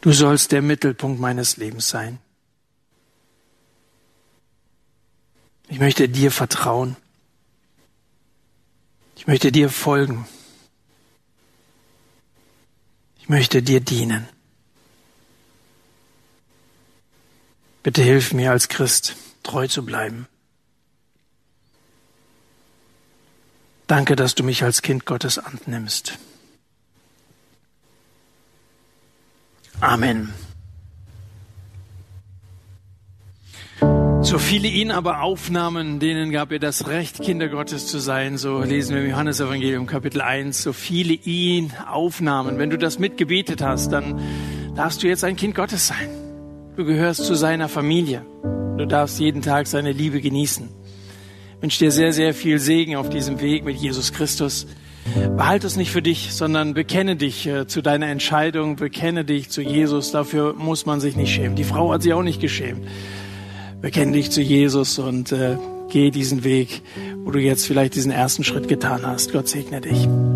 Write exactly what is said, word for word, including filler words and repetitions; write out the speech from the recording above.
Du sollst der Mittelpunkt meines Lebens sein. Ich möchte dir vertrauen. Ich möchte dir folgen. Ich möchte dir dienen. Bitte hilf mir als Christ, treu zu bleiben. Danke, dass du mich als Kind Gottes annimmst. Amen. So viele ihn aber aufnahmen, denen gab er das Recht, Kinder Gottes zu sein. So lesen wir im Johannesevangelium Kapitel eins. So viele ihn aufnahmen. Wenn du das mitgebetet hast, dann darfst du jetzt ein Kind Gottes sein. Du gehörst zu seiner Familie. Du darfst jeden Tag seine Liebe genießen. Ich wünsche dir sehr, sehr viel Segen auf diesem Weg mit Jesus Christus. Behalte es nicht für dich, sondern bekenne dich äh, zu deiner Entscheidung, bekenne dich zu Jesus. Dafür muss man sich nicht schämen. Die Frau hat sich auch nicht geschämt. Bekenne dich zu Jesus und äh, geh diesen Weg, wo du jetzt vielleicht diesen ersten Schritt getan hast. Gott segne dich.